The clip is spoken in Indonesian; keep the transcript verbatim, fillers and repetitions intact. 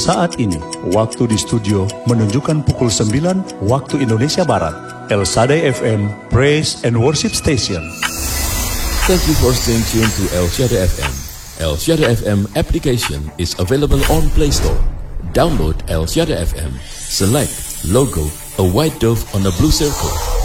Saat ini, waktu di studio menunjukkan pukul sembilan waktu Indonesia Barat. El Shaddai F M, Praise and Worship Station. Thank you for staying tuned to El Shaddai F M. El Shaddai F M application is available on Play Store. Download El Shaddai F M. Select logo, a white dove on a blue circle.